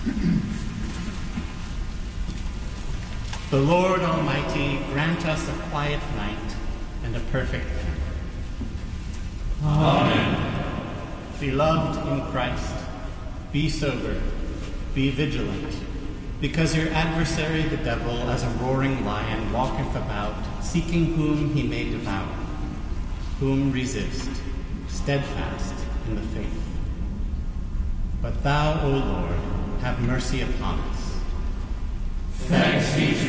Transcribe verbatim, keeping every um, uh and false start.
The Lord Almighty grant us a quiet night and a perfect day. Amen. Beloved in Christ, be sober, be vigilant, because your adversary the devil, as a roaring lion, walketh about, seeking whom he may devour. Whom resist, steadfast in the faith. But thou, O Lord, have mercy upon us. Thanks be to